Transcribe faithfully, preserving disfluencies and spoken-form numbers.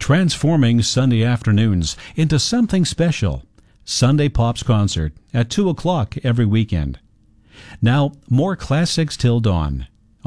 transforming Sunday afternoons into something special. Sunday Pops Concert at two o'clock every weekend. Now, more classics till dawn.